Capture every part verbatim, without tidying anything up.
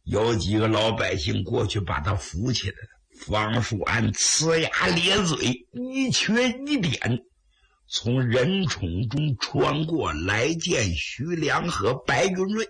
有几个老百姓过去把他扶起来了。方叔安呲牙咧嘴，一瘸一点，从人冢中穿过来见徐良和白云瑞。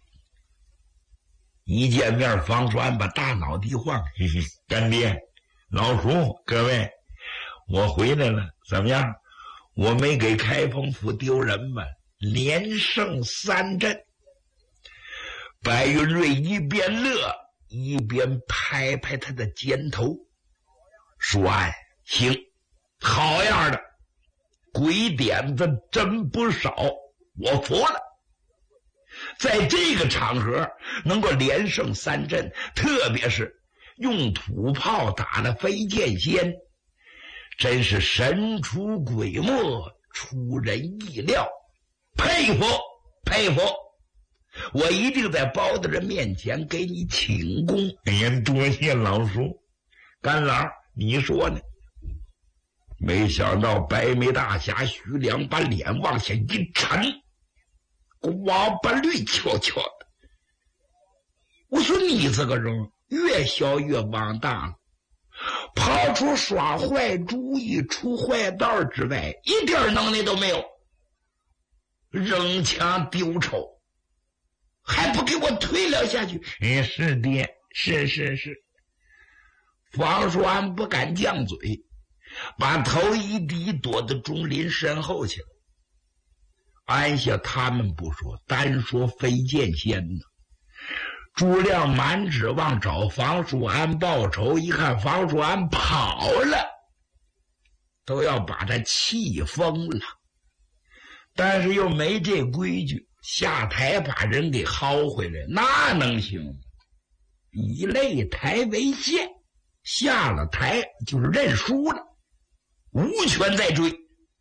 一见面，方叔安把大脑袋一晃，嘿嘿，干爹、老叔，各位，我回来了，怎么样？我没给开封府丢人吧？连胜三阵。白云瑞一边乐一边拍拍他的肩头，说：“哎，行，好样的，鬼点子真不少，我服了。在这个场合能够连胜三阵，特别是用土炮打了飞剑仙，真是神出鬼没，出人意料，佩服佩服。我一定在包大人面前给你请功。”哎呀，多谢老叔。干老，你说呢？没想到白眉大侠徐良把脸往下一沉，瓜巴绿悄悄的。我说你这个人越小越王大了，抛出耍坏主意出坏道之外，一点能力都没有，扔枪丢丑，还不给我推了下去。哎，是爹，是是是。方叔安不敢犟嘴，把头一低，躲到钟林身后去了。按下他们不说，单说飞剑仙呢。朱亮满指望找方叔安报仇，一看方叔安跑了，都要把他气疯了。但是又没这规矩，下台把人给薅回来，那能行？以擂台为限，下了台就是认输了，无权再追。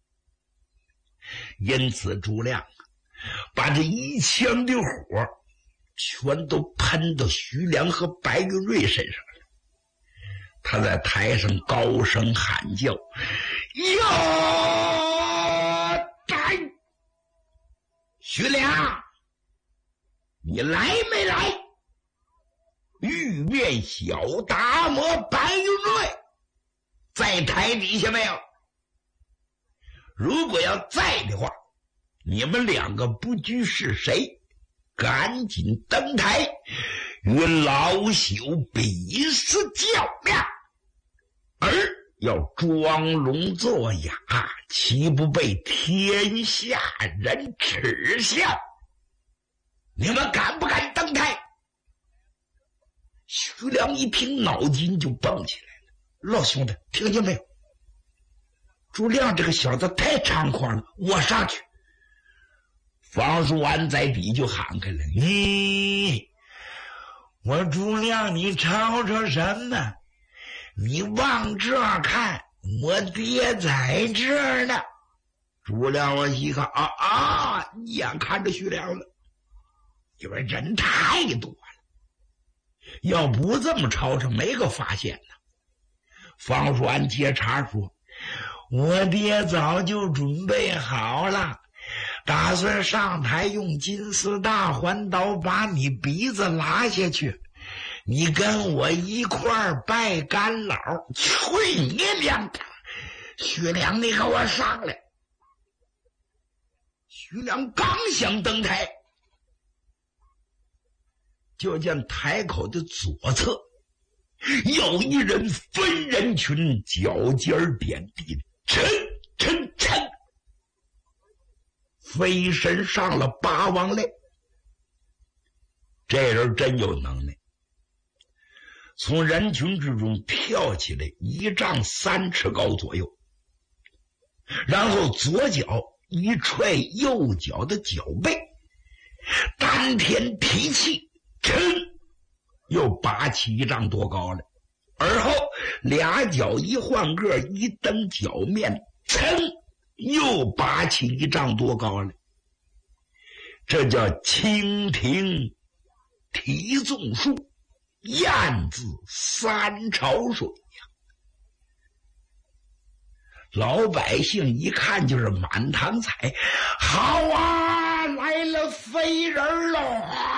因此朱亮把这一腔的火全都喷到徐良和白云瑞身上了。他在台上高声喊叫：“呀，战！徐良，你来没来？玉面小达摩白云瑞在台底下没有？如果要在的话，你们两个不拘是谁，赶紧登台与老朽比试较量，而要装聋作哑，岂不被天下人耻笑？你们敢不敢登台？”徐良一听，脑筋就蹦起来了：“老兄弟，听见没有？朱亮这个小子太猖狂了，我上去。”方叔安在底就喊开了：“咦，我朱亮，你吵吵什么？你往这儿看，我爹在这儿呢。”朱亮我一看，啊啊，眼看着徐良了，因为人太多了，要不这么吵吵，没个发现呢。方叔安接茬说：“我爹早就准备好了，打算上台用金丝大环刀把你鼻子拉下去，你跟我一块儿拜干老。”去你娘的！徐良，你给我上来！徐良刚想登台，就见台口的左侧有一人分人群，脚尖点地，沉沉沉，飞身上了八王类。这人真有能耐，从人群之中跳起来一丈三尺高左右，然后左脚一踹右脚的脚背，丹田提气，沉，又拔起一丈多高了，而后俩脚一换个，一蹬脚面，噌，又拔起一丈多高了。这叫蜻蜓提纵术，雁字三潮水呀！老百姓一看就是满堂彩，好啊，来了飞人喽！